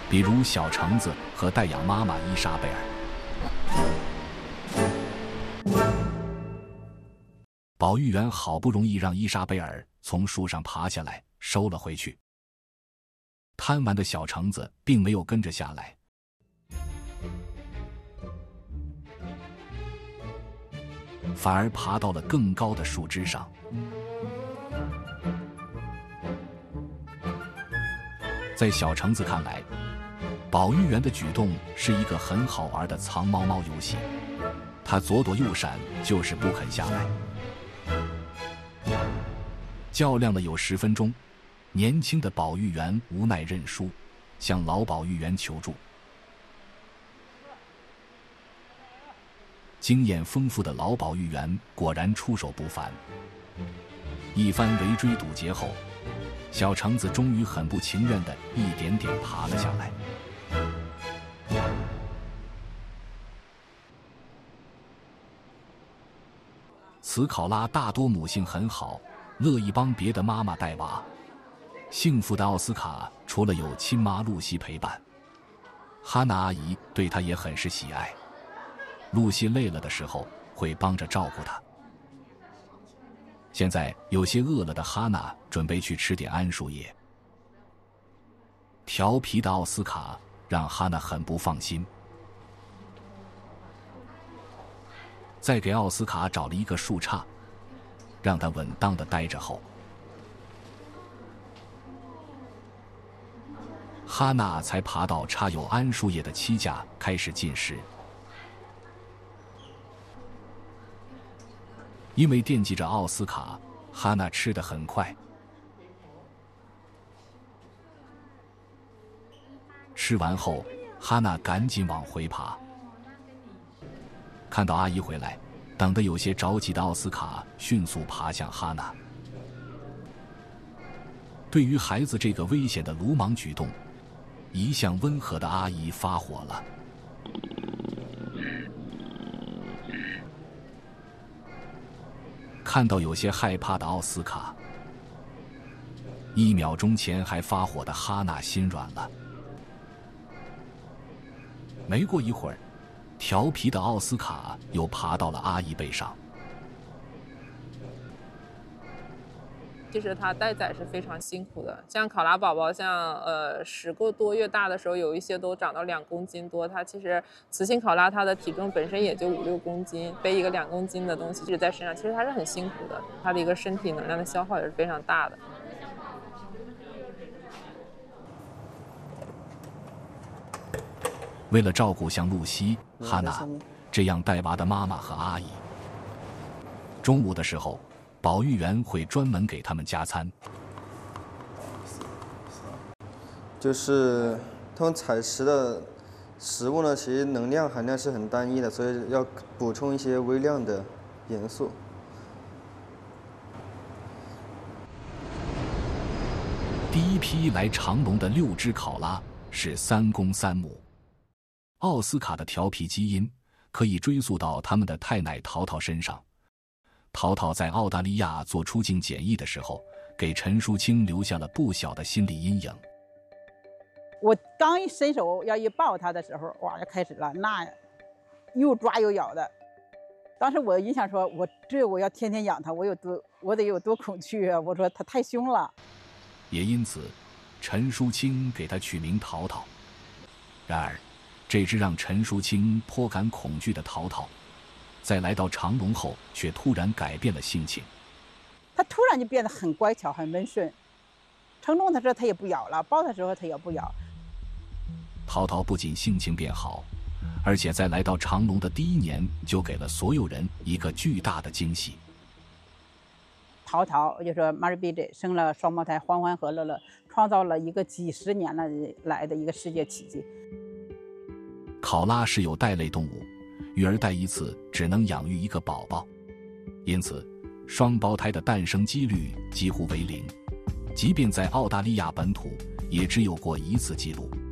比如小橙子和代养妈妈伊莎贝尔。保育员好不容易让伊莎贝尔从树上爬下来，收了回去。贪玩的小橙子并没有跟着下来，反而爬到了更高的树枝上。在小橙子看来，保育员的举动是一个很好玩的藏猫猫游戏，他左躲右闪，就是不肯下来。较量了有10分钟，年轻的保育员无奈认输，向老保育员求助。经验丰富的老保育员果然出手不凡，一番围追堵截后，小橙子终于很不情愿地一点点爬了下来。此考拉大多母性很好，乐意帮别的妈妈带娃。幸福的奥斯卡除了有亲妈露西陪伴，哈娜阿姨对她也很是喜爱。露西累了的时候会帮着照顾她。现在有些饿了的哈娜准备去吃点桉树叶。调皮的奥斯卡让哈娜很不放心。再给奥斯卡找了一个树杈，让他稳当地待着后，哈娜才爬到插有桉树叶的栖架，开始进食。因为惦记着奥斯卡，哈娜吃得很快。吃完后，哈娜赶紧往回爬。看到阿姨回来，等得有些着急的奥斯卡迅速爬向哈娜。对于孩子这个危险的鲁莽举动，一向温和的阿姨发火了。看到有些害怕的奥斯卡，1秒钟前还发火的哈娜心软了。没过一会儿，调皮的奥斯卡又爬到了阿姨背上。 其实它待崽是非常辛苦的，像考拉宝宝，像10个多月大的时候，有一些都长到2公斤多。它其实雌性考拉它的体重本身也就5、6公斤，背一个2公斤的东西一直在身上，其实它是很辛苦的，它的一个身体能量的消耗也是非常大的。 为了照顾像露西、哈娜这样带娃的妈妈和阿姨，中午的时候，保育员会专门给他们加餐。 就是他们采食的食物呢，其实能量含量是很单一的，所以要补充一些微量的元素。 第一批来长隆的6只考拉是3公3母。奥斯卡的调皮基因可以追溯到他们的太奶淘淘身上。淘淘在澳大利亚做出境检疫的时候，给陈淑清留下了不小的心理阴影。 我刚一伸手要一抱它的时候，哇，就开始了，那又抓又咬的。当时我印象说，我要天天养它，我得有多恐惧啊！我说它太凶了。 也因此，陈淑清给它取名淘淘。然而，这只让陈淑清颇感恐惧的淘淘，在来到长隆后，却突然改变了性情。 它突然就变得很乖巧，很温顺。承重的时候它也不咬了，抱的时候它也不咬。 淘淘不仅性情变好，而且在来到长隆的第1年，就给了所有人一个巨大的惊喜。 淘淘就说 Maribel 生了双胞胎欢欢和乐乐，创造了一个几10年来的一个世界奇迹。 考拉是有袋类动物，育儿袋一次只能养育1个宝宝，因此双胞胎的诞生几率几乎为0，即便在澳大利亚本土，也只有过1次记录。